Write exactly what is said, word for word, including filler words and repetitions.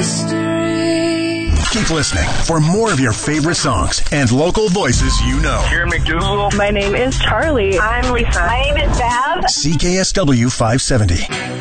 history. Keep listening for more of your favorite songs and local voices you know. Karen McDougal. My name is Charlie. I'm Lisa. My name is Bev. C K S W five seventy.